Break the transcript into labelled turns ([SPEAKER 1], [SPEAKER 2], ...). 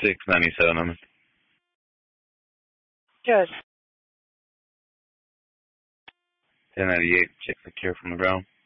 [SPEAKER 1] 697 on it.
[SPEAKER 2] Good.
[SPEAKER 1] 1098, check the cure from the ground.